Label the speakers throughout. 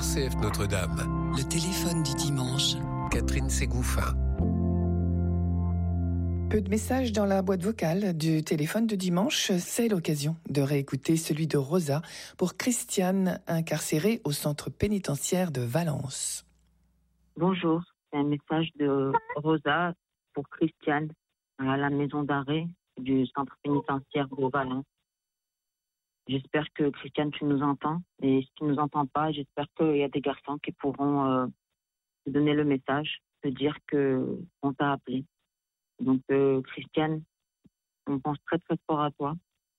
Speaker 1: RCF Notre-Dame.
Speaker 2: Le téléphone du dimanche.
Speaker 1: Catherine Ségouffin.
Speaker 3: Peu de messages dans la boîte vocale du téléphone de dimanche. C'est l'occasion de réécouter celui de Rosa pour Christiane, incarcérée au centre pénitentiaire de Valence.
Speaker 4: Bonjour, c'est un message de Rosa pour Christiane à la maison d'arrêt du centre pénitentiaire de Valence. J'espère que Christiane, tu nous entends. Et si tu ne nous entends pas, j'espère qu'il y a des garçons qui pourront te donner le message, te dire qu'on t'a appelé. Donc, Christiane, on pense très très fort à toi.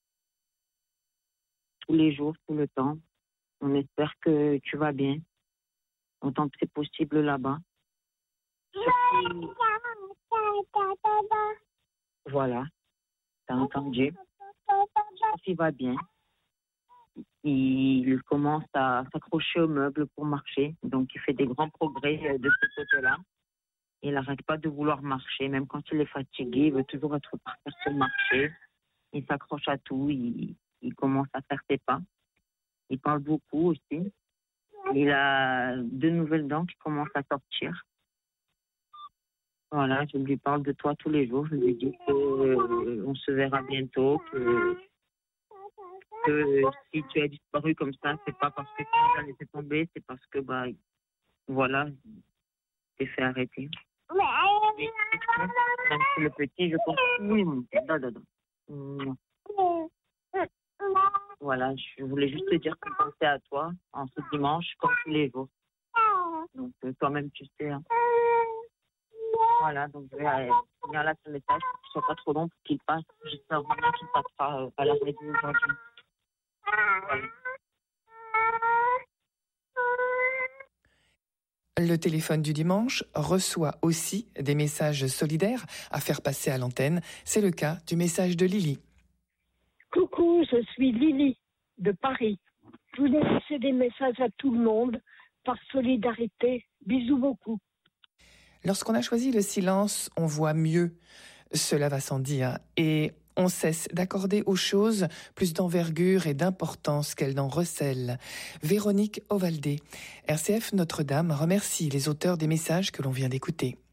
Speaker 4: Tous les jours, tout le temps. On espère que tu vas bien. Autant que c'est possible là-bas. Surtout... Voilà, t'as entendu. Il va bien. Il commence à s'accrocher aux meubles pour marcher. Donc, il fait des grands progrès de ce côté-là. Il n'arrête pas de vouloir marcher. Même quand il est fatigué, il veut toujours être par terre pour marcher. Il s'accroche à tout. Il commence à faire ses pas. Il parle beaucoup aussi. Il a 2 nouvelles dents qui commencent à sortir. Voilà, je lui parle de toi tous les jours. Je lui dis qu'on se verra bientôt, que si tu as disparu comme ça, c'est pas parce que tu nous as laissé tomber, c'est parce que, voilà, t'es fait arrêter. Même si le petit, je pense, oui, Voilà, je voulais juste te dire qu'on pensait à toi en ce dimanche, comme tous les jours. Donc, toi-même, tu sais. Hein. Voilà, donc je vais finir là ce message pour qu'il ne soit pas trop long pour qu'il passe. J'espère vraiment qu'il passera à la radio aujourd'hui. Voilà.
Speaker 3: Le téléphone du dimanche reçoit aussi des messages solidaires à faire passer à l'antenne. C'est le cas du message de Lily.
Speaker 5: Coucou, je suis Lily de Paris. Je voulais laisser des messages à tout le monde par solidarité. Bisous beaucoup.
Speaker 3: Lorsqu'on a choisi le silence, on voit mieux. Cela va sans dire. Et on cesse d'accorder aux choses plus d'envergure et d'importance qu'elles n'en recèlent. Véronique Ovaldé, RCF Notre-Dame remercie les auteurs des messages que l'on vient d'écouter.